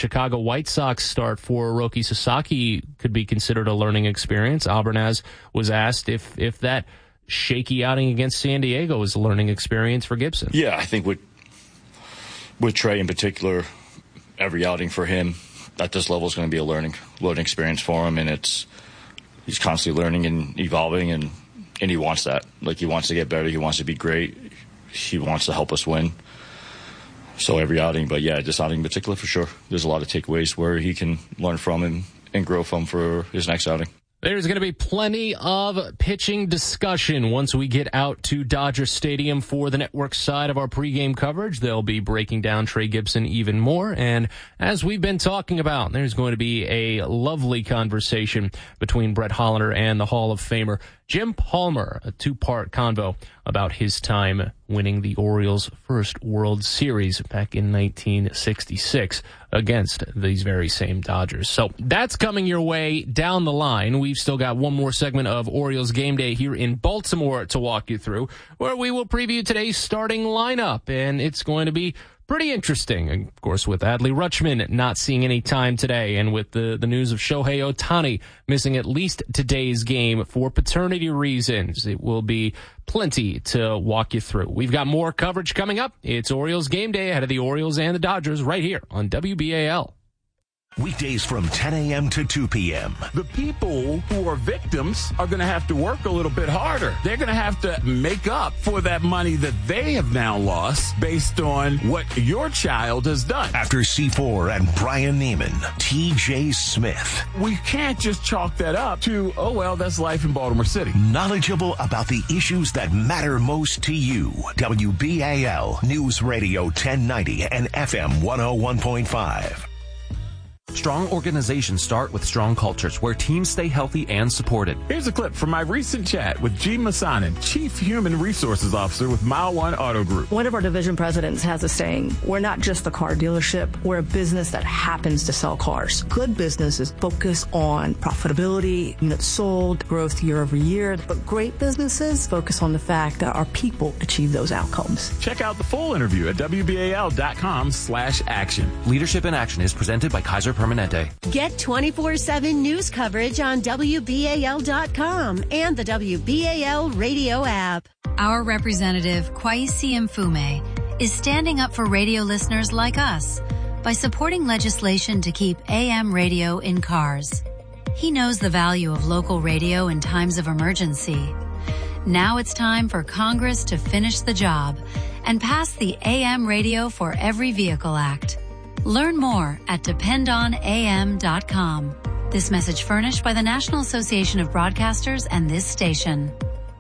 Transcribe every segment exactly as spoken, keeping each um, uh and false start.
Chicago White Sox start for Roki Sasaki could be considered a learning experience. Albernaz was asked if, if that shaky outing against San Diego was a learning experience for Gibson. Yeah, I think with, with Trey in particular, every outing for him at this level is going to be a learning, learning experience for him, and it's he's constantly learning and evolving, and, and he wants that. Like, he wants to get better. He wants to be great. He wants to help us win. So every outing, but yeah, this outing in particular for sure. There's a lot of takeaways where he can learn from and, and grow from for his next outing. There's going to be plenty of pitching discussion once we get out to Dodger Stadium for the network side of our pregame coverage. They'll be breaking down Trey Gibson even more. And as we've been talking about, there's going to be a lovely conversation between Brett Hollander and the Hall of Famer Jim Palmer, a two-part convo about his time winning the Orioles' first World Series back in nineteen sixty-six against these very same Dodgers. So that's coming your way down the line. We've still got one more segment of Orioles Game Day here in Baltimore to walk you through, where we will preview today's starting lineup, and it's going to be pretty interesting. Of course, with Adley Rutschman not seeing any time today, and with the, the news of Shohei Ohtani missing at least today's game for paternity reasons, it will be plenty to walk you through. We've got more coverage coming up. It's Orioles Game Day ahead of the Orioles and the Dodgers right here on W B A L. Weekdays from ten a.m. to two p.m. The people who are victims are going to have to work a little bit harder. They're going to have to make up for that money that they have now lost based on what your child has done. After C four and Brian Neiman, T J Smith. We can't just chalk that up to, oh, well, that's life in Baltimore City. Knowledgeable about the issues that matter most to you. W B A L News Radio ten ninety and F M one oh one point five. Strong organizations start with strong cultures where teams stay healthy and supported. Here's a clip from my recent chat with Jean Massanin, Chief Human Resources Officer with Mile One Auto Group. One of our division presidents has a saying, we're not just a car dealership, we're a business that happens to sell cars. Good businesses focus on profitability, units sold, growth year over year, but great businesses focus on the fact that our people achieve those outcomes. Check out the full interview at W B A L dot com slash action. Leadership in Action is presented by Kaiser Permanente. Get twenty-four seven news coverage on W B A L dot com and the W B A L radio app. Our representative, Kwesi Mfume, is standing up for radio listeners like us by supporting legislation to keep A M radio in cars. He knows the value of local radio in times of emergency. Now it's time for Congress to finish the job and pass the A M Radio for Every Vehicle Act. Learn more at depend on A M dot com. This message furnished by the National Association of Broadcasters and this station.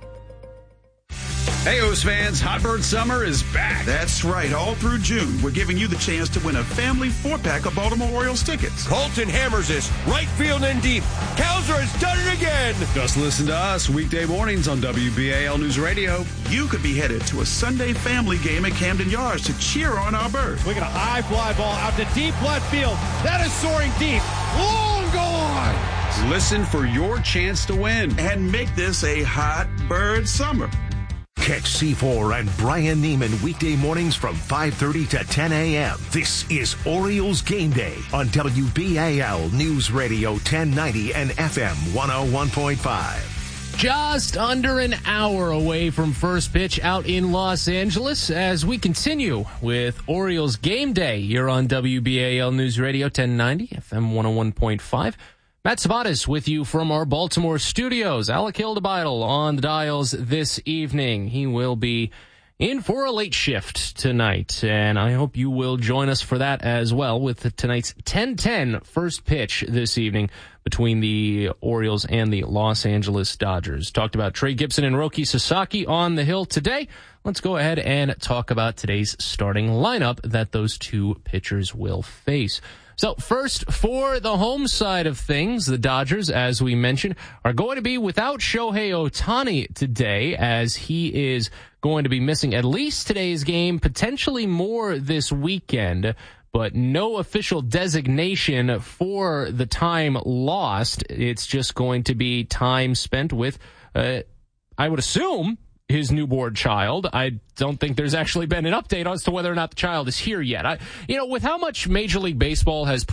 Hey, O's fans, Hot Bird Summer is back. That's right. All through June, we're giving you the chance to win a family four-pack of Baltimore Orioles tickets. Colton hammers this. Right field and deep. Kowser has done it again. Just listen to us weekday mornings on W B A L News Radio. You could be headed to a Sunday family game at Camden Yards to cheer on our birds. We got a high fly ball out to deep left field. That is soaring deep. Long gone. Listen for your chance to win. And make this a Hot Bird Summer. Catch C four and Brian Neiman weekday mornings from five thirty to ten a.m. This is Orioles Game Day on W B A L News Radio ten ninety and F M one oh one point five. Just under an hour away from first pitch out in Los Angeles as we continue with Orioles Game Day here on W B A L News Radio ten ninety, F M one oh one point five. Matt Sabatis with you from our Baltimore studios. Alec Hildebeidle on the dials this evening. He will be in for a late shift tonight, and I hope you will join us for that as well with tonight's ten ten first pitch this evening between the Orioles and the Los Angeles Dodgers. Talked about Trey Gibson and Roki Sasaki on the hill today. Let's go ahead and talk about today's starting lineup that those two pitchers will face. So first, for the home side of things, the Dodgers, as we mentioned, are going to be without Shohei Ohtani today, as he is going to be missing at least today's game, potentially more this weekend, but no official designation for the time lost. It's just going to be time spent with, uh, I would assume, his newborn child. I don't think there's actually been an update as to whether or not the child is here yet. I, you know, with how much Major League Baseball has